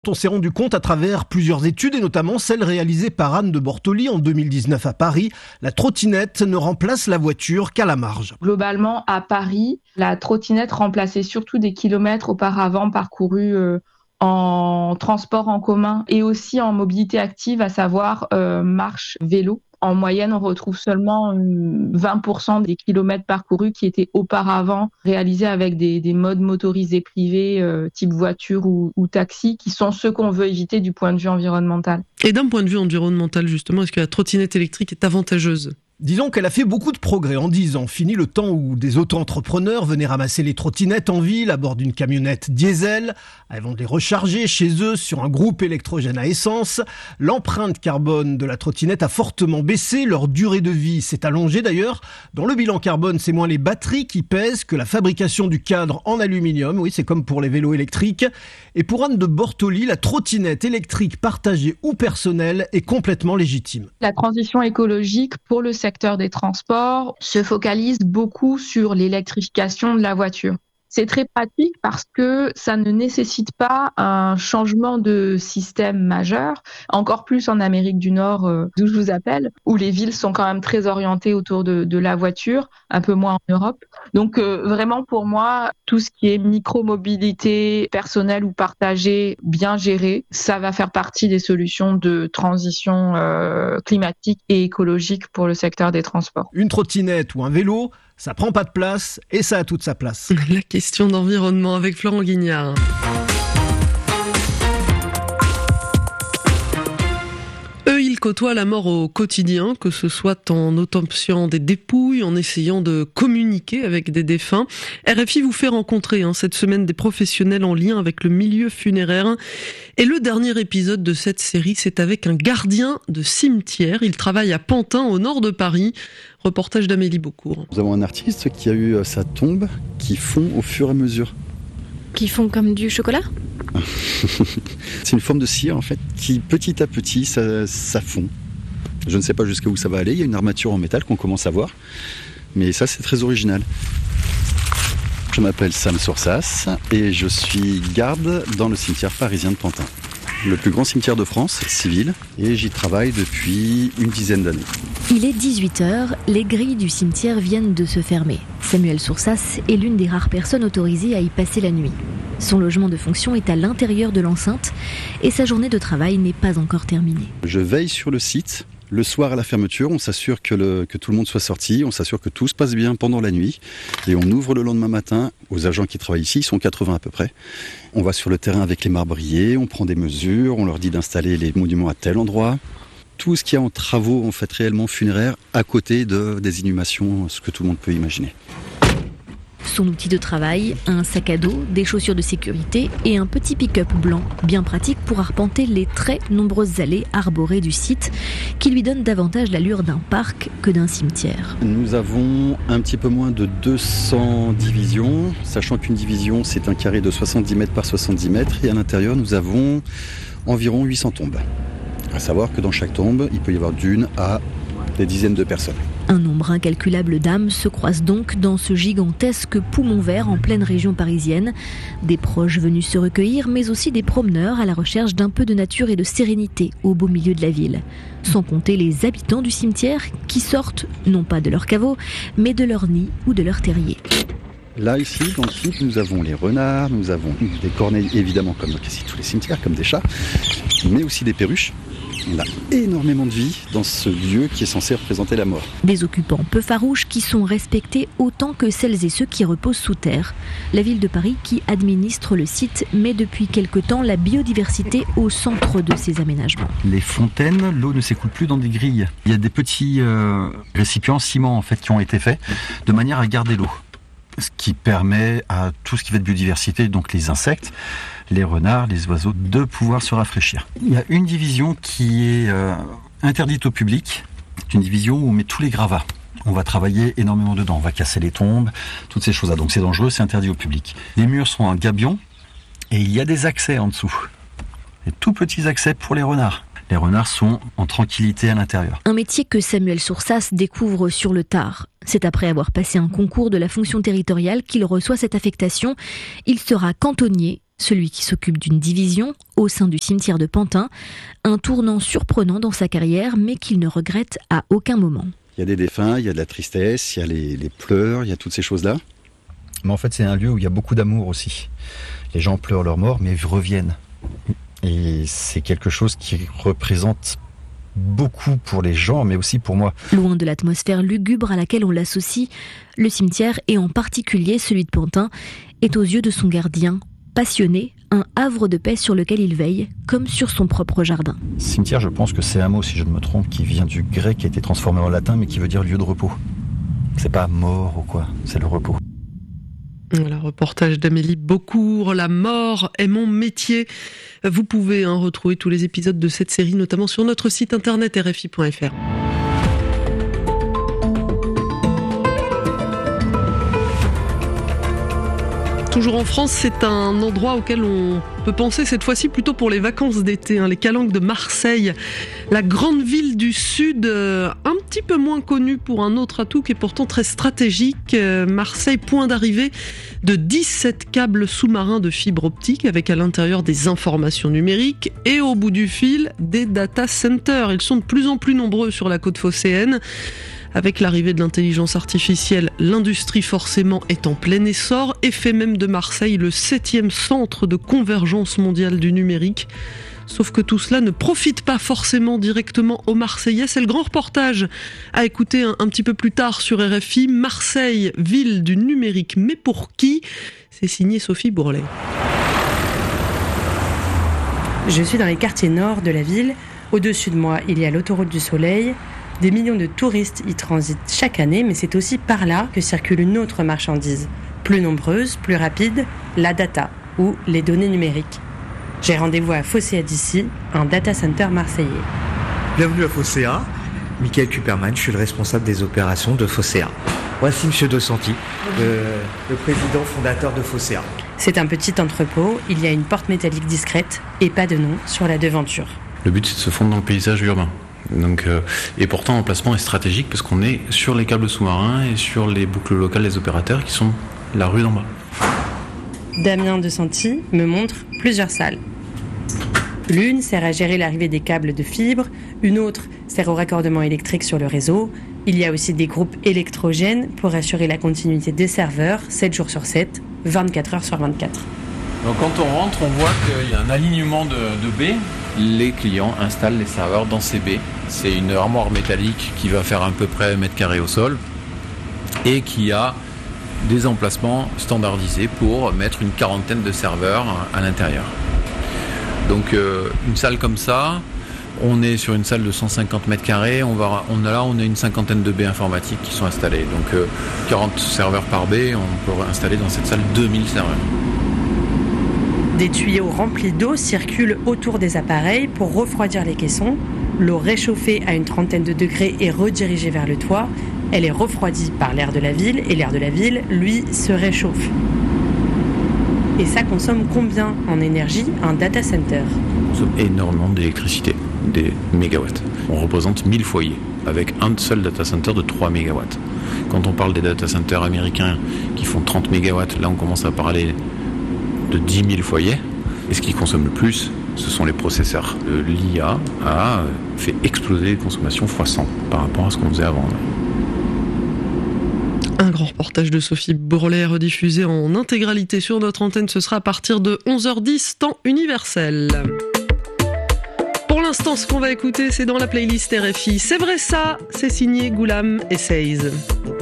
On s'est rendu compte à travers plusieurs études, et notamment celle réalisée par Anne de Bortoli en 2019 à Paris, la trottinette ne remplace la voiture qu'à la marge. Globalement, à Paris, la trottinette remplaçait surtout des kilomètres auparavant parcourus en transport en commun et aussi en mobilité active, à savoir marche, vélo. En moyenne, on retrouve seulement 20% des kilomètres parcourus qui étaient auparavant réalisés avec des modes motorisés privés type voiture ou taxi, qui sont ceux qu'on veut éviter du point de vue environnemental. Et d'un point de vue environnemental, justement, est-ce que la trottinette électrique est avantageuse ? Disons qu'elle a fait beaucoup de progrès en 10 ans. Fini le temps où des auto-entrepreneurs venaient ramasser les trottinettes en ville à bord d'une camionnette diesel avant de les recharger chez eux sur un groupe électrogène à essence. L'empreinte carbone de la trottinette a fortement baissé. Leur durée de vie s'est allongée d'ailleurs. Dans le bilan carbone, c'est moins les batteries qui pèsent que la fabrication du cadre en aluminium. Oui, c'est comme pour les vélos électriques. Et pour Anne de Bortoli, la trottinette électrique partagée ou personnelle est complètement légitime. La transition écologique pour le secteur des transports se focalise beaucoup sur l'électrification de la voiture. C'est très pratique parce que ça ne nécessite pas un changement de système majeur, encore plus en Amérique du Nord, d'où je vous appelle, où les villes sont quand même très orientées autour de la voiture, un peu moins en Europe. Donc vraiment pour moi, tout ce qui est micro-mobilité personnelle ou partagée, bien gérée, ça va faire partie des solutions de transition climatique et écologique pour le secteur des transports. Une trottinette ou un vélo, ça prend pas de place et ça a toute sa place. La question d'environnement avec Florent Guignard. Eux, ils côtoient la mort au quotidien, que ce soit en autopsiant des dépouilles, en essayant de communiquer avec des défunts. RFI vous fait rencontrer cette semaine des professionnels en lien avec le milieu funéraire. Et le dernier épisode de cette série, c'est avec un gardien de cimetière. Il travaille à Pantin, au nord de Paris. Reportage d'Amélie Beaucourt. Nous avons un artiste qui a eu sa tombe qui fond au fur et à mesure. Qui font comme du chocolat ? C'est une forme de cire en fait qui petit à petit ça fond. Je ne sais pas jusqu'à où ça va aller, il y a une armature en métal qu'on commence à voir, mais ça c'est très original. Je m'appelle Sam Sorsas et je suis garde dans le cimetière parisien de Pantin. Le plus grand cimetière de France, civil, et j'y travaille depuis une dizaine d'années. Il est 18h, les grilles du cimetière viennent de se fermer. Samuel Sorsas est l'une des rares personnes autorisées à y passer la nuit. Son logement de fonction est à l'intérieur de l'enceinte et sa journée de travail n'est pas encore terminée. Je veille sur le site. Le soir à la fermeture, on s'assure que tout le monde soit sorti, on s'assure que tout se passe bien pendant la nuit et on ouvre le lendemain matin aux agents qui travaillent ici, ils sont 80 à peu près. On va sur le terrain avec les marbriers, on prend des mesures, on leur dit d'installer les monuments à tel endroit. Tout ce qu'il y a en travaux en fait réellement funéraires à côté des inhumations, ce que tout le monde peut imaginer. Son outil de travail, un sac à dos, des chaussures de sécurité et un petit pick-up blanc, bien pratique pour arpenter les très nombreuses allées arborées du site, qui lui donnent davantage l'allure d'un parc que d'un cimetière. Nous avons un petit peu moins de 200 divisions, sachant qu'une division c'est un carré de 70 mètres par 70 mètres et à l'intérieur nous avons environ 800 tombes. À savoir que dans chaque tombe, il peut y avoir d'une à des dizaines de personnes. Un nombre incalculable d'âmes se croisent donc dans ce gigantesque poumon vert en pleine région parisienne. Des proches venus se recueillir, mais aussi des promeneurs à la recherche d'un peu de nature et de sérénité au beau milieu de la ville. Sans compter les habitants du cimetière qui sortent, non pas de leur caveau, mais de leur nid ou de leur terrier. Là, ici, dans le site, nous avons les renards, nous avons des corneilles, évidemment, comme quasi tous les cimetières, comme des chats, mais aussi des perruches. On a énormément de vie dans ce lieu qui est censé représenter la mort. Des occupants peu farouches qui sont respectés autant que celles et ceux qui reposent sous terre. La ville de Paris qui administre le site met depuis quelque temps la biodiversité au centre de ses aménagements. Les fontaines, l'eau ne s'écoule plus dans des grilles. Il y a des petits récipients en ciment en fait, qui ont été faits de manière à garder l'eau. Ce qui permet à tout ce qui va de biodiversité, donc les insectes, les renards, les oiseaux, de pouvoir se rafraîchir. Il y a une division qui est interdite au public. C'est une division où on met tous les gravats. On va travailler énormément dedans. On va casser les tombes, toutes ces choses-là. Donc c'est dangereux, c'est interdit au public. Les murs sont en gabion et il y a des accès en dessous. Des tout petits accès pour les renards. Les renards sont en tranquillité à l'intérieur. Un métier que Samuel Sorsas découvre sur le tard. C'est après avoir passé un concours de la fonction territoriale qu'il reçoit cette affectation. Il sera cantonnier, celui qui s'occupe d'une division au sein du cimetière de Pantin. Un tournant surprenant dans sa carrière, mais qu'il ne regrette à aucun moment. Il y a des défunts, il y a de la tristesse, il y a les pleurs, il y a toutes ces choses-là. Mais en fait, c'est un lieu où il y a beaucoup d'amour aussi. Les gens pleurent leur mort, mais reviennent. Et c'est quelque chose qui représente beaucoup pour les gens, mais aussi pour moi. Loin de l'atmosphère lugubre à laquelle on l'associe, le cimetière, et en particulier celui de Pantin, est aux yeux de son gardien, passionné, un havre de paix sur lequel il veille, comme sur son propre jardin. Cimetière, je pense que c'est un mot, si je ne me trompe, qui vient du grec, qui a été transformé en latin, mais qui veut dire lieu de repos. C'est pas mort ou quoi, c'est le repos. Voilà, reportage d'Amélie Beaucourt, La mort est mon métier. Vous pouvez retrouver tous les épisodes de cette série, notamment sur notre site internet rfi.fr. Toujours en France, c'est un endroit auquel on peut penser cette fois-ci plutôt pour les vacances d'été, les Calanques de Marseille. La grande ville du Sud, un petit peu moins connue pour un autre atout qui est pourtant très stratégique. Marseille, point d'arrivée de 17 câbles sous-marins de fibre optique avec à l'intérieur des informations numériques et au bout du fil, des data centers. Ils sont de plus en plus nombreux sur la côte phocéenne. Avec l'arrivée de l'intelligence artificielle, l'industrie forcément est en plein essor et fait même de Marseille le 7e centre de convergence mondiale du numérique. Sauf que tout cela ne profite pas forcément directement aux Marseillais. C'est le grand reportage à écouter un petit peu plus tard sur RFI. Marseille, ville du numérique, mais pour qui ? C'est signé Sophie Bourlet. Je suis dans les quartiers nord de la ville. Au-dessus de moi, il y a l'autoroute du Soleil. Des millions de touristes y transitent chaque année, mais c'est aussi par là que circule une autre marchandise, plus nombreuse, plus rapide, la data, ou les données numériques. J'ai rendez-vous à Phocéa d'ici, un data center marseillais. Bienvenue à Phocéa, Michael Kuperman, je suis le responsable des opérations de Phocéa. Voici M. De Santi, le président fondateur de Phocéa. C'est un petit entrepôt, il y a une porte métallique discrète et pas de nom sur la devanture. Le but, c'est de se fondre dans le paysage urbain. Donc, et pourtant, l'emplacement est stratégique parce qu'on est sur les câbles sous-marins et sur les boucles locales des opérateurs qui sont la rue d'en bas. Damien De Santi me montre plusieurs salles. L'une sert à gérer l'arrivée des câbles de fibre, une autre sert au raccordement électrique sur le réseau. Il y a aussi des groupes électrogènes pour assurer la continuité des serveurs 7 jours sur 7, 24 heures sur 24. Donc quand on rentre, on voit qu'il y a un alignement de baies. Les clients installent les serveurs dans ces baies. C'est une armoire métallique qui va faire à peu près 1 mètre carré au sol et qui a des emplacements standardisés pour mettre une quarantaine de serveurs à l'intérieur. Donc une salle comme ça, on est sur une salle de 150 mètres carrés, on a une cinquantaine de baies informatiques qui sont installées. Donc 40 serveurs par baie, on peut installer dans cette salle 2000 serveurs. Des tuyaux remplis d'eau circulent autour des appareils pour refroidir les caissons. L'eau réchauffée à une trentaine de degrés est redirigée vers le toit. Elle est refroidie par l'air de la ville et l'air de la ville, lui, se réchauffe. Et ça consomme combien en énergie un data center ? On consomme énormément d'électricité, des mégawatts. On représente 1000 foyers avec un seul data center de 3 mégawatts. Quand on parle des data centers américains qui font 30 mégawatts, là on commence à parler de 10 000 foyers. Et ce qui consomme le plus, ce sont les processeurs. L'IA a fait exploser les consommations x100 par rapport à ce qu'on faisait avant. Un grand reportage de Sophie Bourlet rediffusé en intégralité sur notre antenne. Ce sera à partir de 11h10, temps universel. Pour l'instant, ce qu'on va écouter, c'est dans la playlist RFI. C'est vrai ça, c'est signé Goulam Essays.